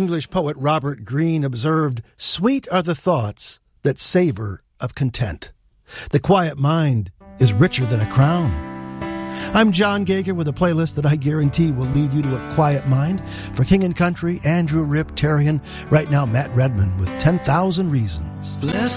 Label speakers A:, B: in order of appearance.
A: English poet Robert Greene observed, "Sweet are the thoughts that savor of content. The quiet mind is richer than a crown." I'm John Gager with a playlist that I guarantee will lead you to a quiet mind. For King and Country, Andrew Rip Terrian. Right now, Matt Redman with 10,000 Reasons.
B: Bless